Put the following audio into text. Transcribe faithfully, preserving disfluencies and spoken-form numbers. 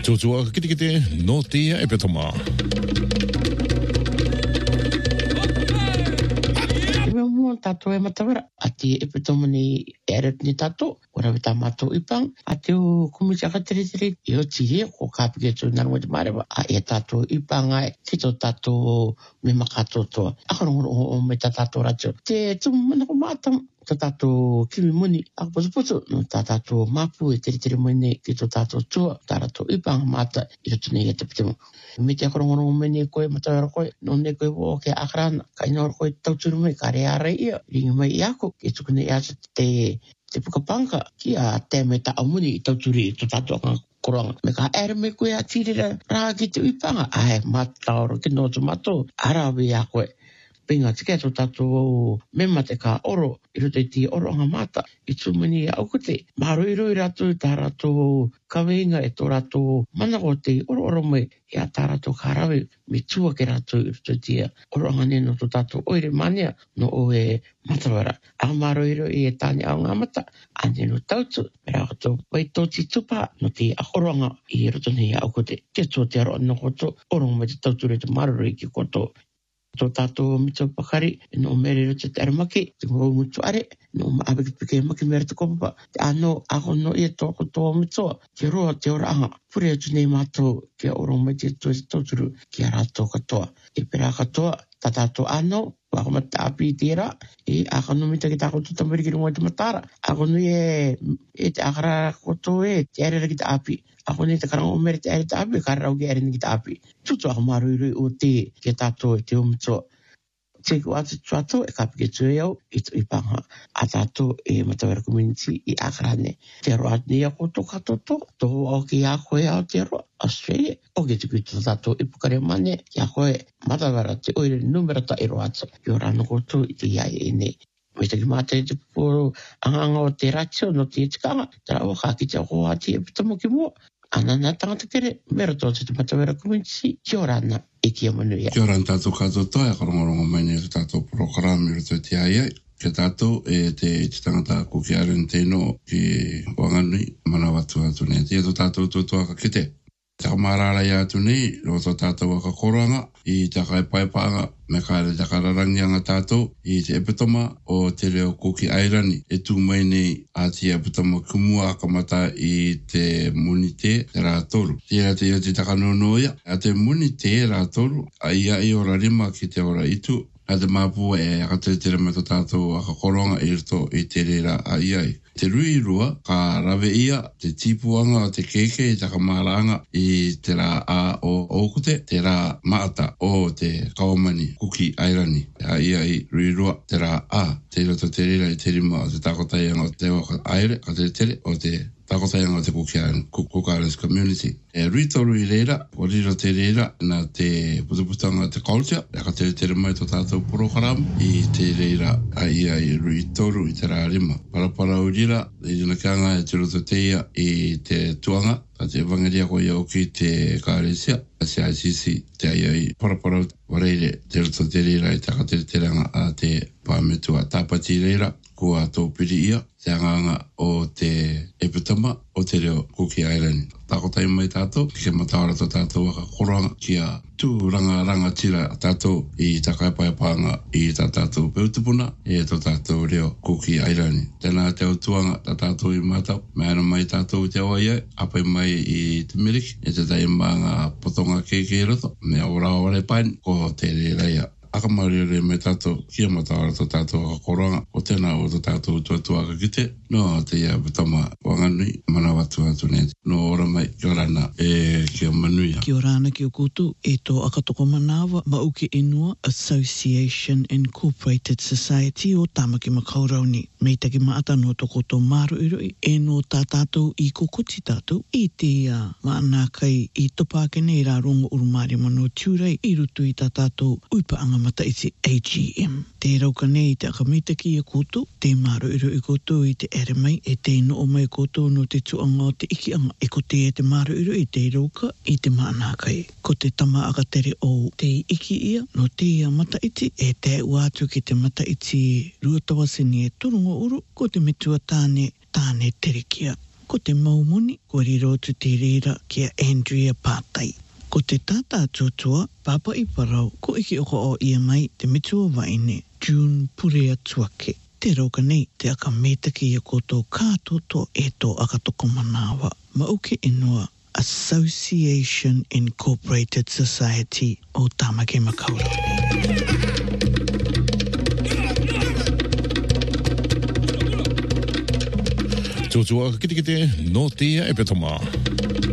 Tūtua kite kite no tia e petoma. Tato e matawara ati e petoma ni eret ni tato ora vita mato ipang ati o kumisa ka tiri tiri i o tiri ko kapike tu nango te mareva a e tato ipang ai tito tato me makato to ako no o me tato racho te tu mana ko matam tato kimi muni ako poso poso no tato mapu e tiri tiri muni tito tato tua tato ipang mata i o tuni e te petoma me te ako no me ne koe matawara koe no ne koe o ke akrana ka ino koe tauturu me kare are ia ringa mai i ako ke tukune asa te te pukapanka ki a te me ta amuni i tauturi i to tato anga koranga me ka ere me koe a tirira rā ki te uipanga ai mataoro ki no tomato arawe a koe pinga tike to tato mema te ka oro i rote ti oro anga mata i tumani au kute maro i roi ratu i tā rato kaweinga e tō rato mana o te oro oro me i a tā rato karawe me tua ke rato i rote tia oro anga neno to tato oire mania no o e matawara a maro i roi e tāne au ngā mata a neno tautu me rā kato wai tō ti tupa no te a oro anga i roto nei au kute ke tō te aro anna koto oro me te tautu re te maro i ki koto tō tātou mito pakari, no mere rote te aramaki, te ngō mutu are, no maabeki pike maki mere te kopapa, te ano ako no ia tōko tō mito, ke roa te ora anga, pure atu nei mātou, ke oro mai te tō te tōturu, ki a rātou katoa. E pera katoa, ta tātou ano, wako mata api i tērā, e ako no mita ki tāko tuta meri ki runga te matara, ako no e, e te akara koto e, te ere ki te api, ako ne te karanga o mere te ere te api, karau ki ere ni ki te api. Tutu ako maru i rui o te, ke tātou e te umito. Te ku atu tuato e kapike tue au, i tu ipanga, a tātou e matawara community i akarane. Te roa ni ako to katoto, to o ki a koe au te roa, Australia. O ke tuku tu tātou i pukare mane, ki a koe matawara te oire numera ta i roa atu. I o rano koto i te iai e ne. Me te ki mate te puporo anganga o te ratio no te etikanga, te rao ka ki te o ati e pitamo ki mua. Anana tangata kere, mero tō te matawara community, ki o rana e ki a manuia. Ki o rana tātou katoto, e karongorongo mai ni tātou programi roto te ai ai. Ke tātou e te te tangata ko ki aren teino ki wanganui mana watu atu ne. Te ato tātou tōtua ka kite. Te kamarara i atu nei, roto tātou waka koranga, i te kai paipaanga, me kāre te kararangi anga tātou, i te epitoma o te reo Kuki Airani. E tū mai nei a te epitoma kumua akamata i te muni te rā toru. Te a te o te takanonoia, a te muni te rā toru, a ia i ora rima ki te ora itu, a te māpua e akatere te rama tātou akakoronga i rito i te rera a iai. Te rui rua, ka rawe ia, te tipuanga o te keke i takamaranga i te rā a o okute, te rā maata o te kaomani Kuki Airani. A ia i rui rua, te rā a, te roto te rera i te rima o te takotaianga o te waka aere, ka te tere o te takotaianga o te Kuki Airani, Cook Islands Community. E rui toru i rera, o riro te rera, na te putuputanga te culture, e ka tere tere mai to tātou program, i te rera a ia i rui toru i te rā rima. Parapara urira, i rina kianga e te roto te ia i te tuanga, a te evangelia ko ia o ki te kāresia, a se I C C, te ai ai parapara wareire, te roto te rera i te ka tere teranga a te pāmetua tāpati rera, ko a tō piri ia, te anganga o te epitama o te reo Kuki Airani. Tākotai mai tātou, ki ke matawara tō tātou waka koranga ki a tū ranga ranga tira tātou i takai paipanga i tā tātou peutupuna e tō tātou reo Kuki Airani. Tēnā te autuanga tā tātou i mātau, me ana mai tātou te awa iai, apai mai i te Meriki, e te tai manga potonga keke i roto, me aura wale pain, ko te re reia. Akamari re me tātou, kia matawara tō tātou waka koranga, o tēnā o tō tātou tuatua ka kite, no te ia butama wanganui, mana watu atu ne. No ora mai, kia rana, e kia manuia. Kia rana ki o koutou, e tō akatoko manawa, Mauke Inua Association Incorporated Society o Tamaki Makaurauni. Mei taki maata no toko tō maru iroi, e no tā tātou i kokoti tātou, i te uh, maana kai i topākene i rā rongo urumari mano tiurai, i rutu i tā tātou uipa anga mata i te A G M. Te rauka nei te akamitaki i koutou, te maru iro i koutou i te ere mai, e te ino o mai koutou no te tuanga o te iki anga, e ko te e te maru iro i te rauka i te maana kai. Ko te tama akatere o te iki ia, no te ia mata iti, e te uatu ki te mata iti ruatawasini e turungo uru, ko te metua tāne, tāne terekia. ko te maumoni ko riro tu te rira kia Andrea Pātai. Ko te tata tuatua, papa i parau, ko iki oko o ia mai te mitua waine, June Purea Tuake. Te rauka nei, te aka metaki ia koto kātoto e tō akatoko manawa. Mauke inua, Association Incorporated Society o Tāmake Makaurau. Tūtua kite kite no tia e pe toma.